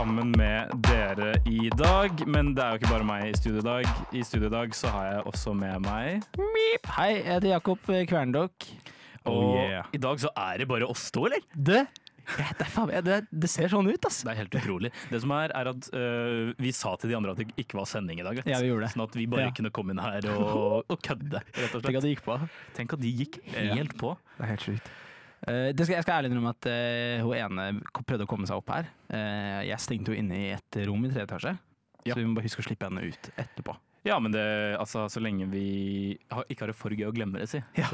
Sammen med dere i dag, men det er jo ikke bare meg i studio i dag. I studio i dag så har jeg også med meg Hei, jeg heter Jakob Kverndokk. Og i dag så er det bare oss to, eller? Det ser sånn ut, ass. Det er helt utrolig. Det som er at vi sa til de andre at det ikke var sending i dag, vet. Ja, vi gjorde det. Sånn at vi bare kunne komme inn her og kødde, rett og slett. Tenk at det gikk på. Tenk at de gikk helt på. Det er helt sjukt. Jeg skal ærlig innrømme at hun ene prøvde å komme seg opp her. Jeg stengte jo inne i et rom i 3. etasje, så vi må bare huske å slippe henne ut etterpå. Ja, men det, altså, så lenge vi ikke har det for gøy å glemme det,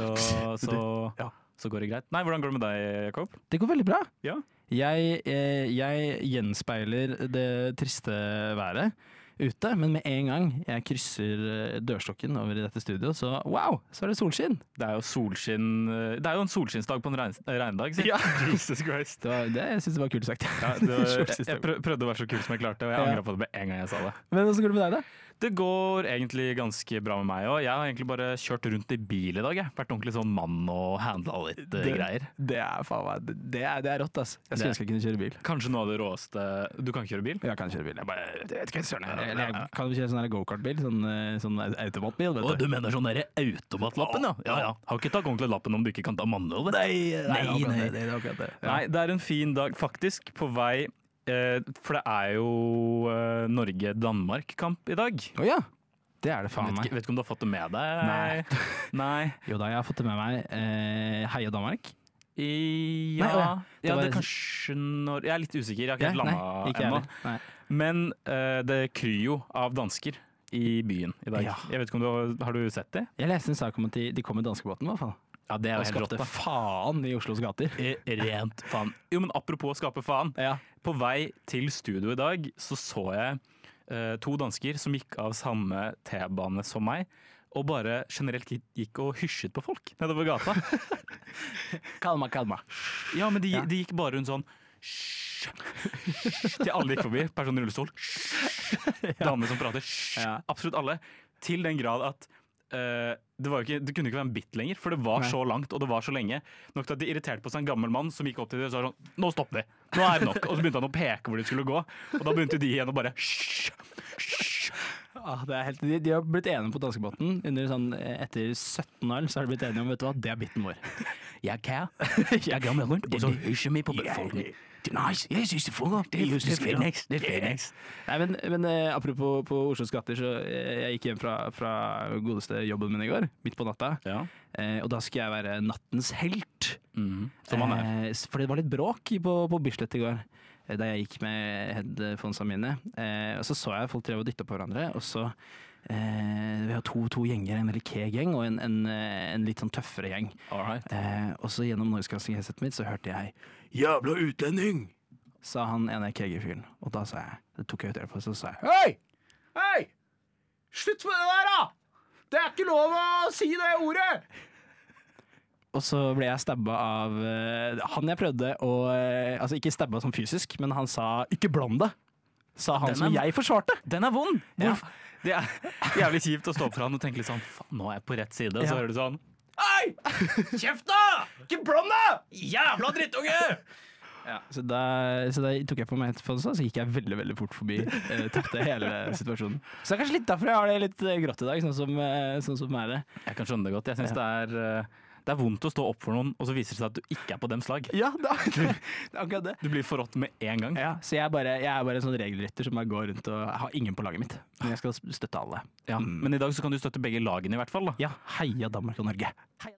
så går det greit. Nei, hvordan går det med deg, Jakob? Det går veldig bra. Ja. Jeg gjenspeiler det triste været ute, men med en gang jeg krysser dørstokken over i dette studio, så wow, så er det solskinn. Det er jo solskinn. Det er jo en solskinnsdag på en regndag. Ja. Jesus Christ. Jeg synes det var kult sagt. Ja, jeg prøvde å være så kul som jeg klarte, og jeg angret på det med en gang jeg sa det. Men hvordan går det med deg da? Det går egentlig ganske bra med meg også. Jeg har egentlig bare kjørt rundt i bil i dag. Jeg. Vært ordentlig sånn mann og handla litt greier. Det er faen meg, det er rått, ass. Jeg skulle ønske jeg kunne kjøre bil. Kanskje noe av det råeste. Du kan ikke kjøre bil? Jeg kan kjøre bil. Jeg vet ikke jeg kan kjøre sånn go-kart-bil, sånn automatbil. Vet du. Du mener sånn der automatlappen, ja? Ja. Har ikke tatt ordentlig lappen om du ikke kan ta manual. Nei, det er akkurat det. Nei, det er en fin dag, faktisk, på vei. For det er jo Norge-Danmark-kamp i dag. Ja, det er det faen meg. Vet ikke om du har fått det med deg? Nei. Jo da, jeg har fått det med meg. Heia Danmark. Ja, det er kanskje når... Jeg er litt usikker, jeg har ikke helt landet ennå. Men det kryr jo av dansker i byen i dag. Ja. Jeg vet ikke om har du sett det? Jeg leste en sak om at de kom med danskebåten, i hvert fall. Ja, det er jo helt rått. Og skapte faen i Oslos gater. Rent faen. Jo, men apropos å skape faen. Ja. På vei til studio i dag så jeg 2 dansker som gikk av samme T-bane som meg, og bare generelt gikk og hysjet på folk nedover gata. Kalma. Ja, men de gikk bare rundt sånn til alle gikk forbi. Personer i rullestol. Damer som prater. Absolutt alle. Til den grad at det kunne ikke være en bit lenger, for det var så langt og det var så lenge nok til at de irriterte på seg en gammel mann som gikk opp til dem og sa sånn, nå stopper vi, nå er det nok, og så begynte han å peke hvor de skulle gå, og da begynte de igjen å bare det er helt, de har blitt enige på danskebåten etter 17 år, så har de blitt enige om, vet du hva, det er biten vår. Jeg går med rundt og så hysjer meg på befolkningen. Nice, jeg synes det fungerer. Det er Phoenix. Nei, men apropos på Oslos gater, så jeg gikk hjem fra godeste jobben min i går, midt på natta, og da skulle jeg være nattens helt. Som man er. For det var litt bråk på Bislett i går, da jeg gikk med headphonesene mine, og så jeg folk drev og dyttet på hverandre, og så vi har to gjenger, en veldig keg-gjeng og en litt sånn tøffere gjeng. Og så gjennom noise-casting-headsetet mitt så hørte jeg «Jævla utlending!» sa han ene keg-fyren. Og da tok jeg ut det på, så sa jeg Hei! Slutt med det der da! Det er ikke lov å si det ordet! Og så ble jeg stabba av han jeg prøvde å, altså ikke stabba som fysisk, men han sa «Ikke bland det!» sa han som jeg forsvarte. Den er vond! Det er jævlig kjipt å stå opp for han og tenke litt sånn, faen, nå er jeg på rett side, og så hører du sånn Hei! Kjeft da! Ikke bland deg! Jævla drittunge! Så da tok jeg på meg headphones, så gikk jeg veldig, veldig fort forbi. Tapte hele situasjonen. Så det er kanskje litt derfor jeg har det litt grått i dag, sånn som er det. Jeg kan skjønne det godt. Jeg synes det er vondt å stå opp for noen, og så viser det seg at du ikke er på dems lag. Ja, det er akkurat det. Du blir forrådt med en gang. Ja, så jeg er bare en sånn regelrytter som bare går rundt og har ingen på laget mitt. Men jeg skal støtte alle. Ja, men i dag så kan du støtte begge lagene i hvert fall da. Ja, heia Danmark og Norge. Heia.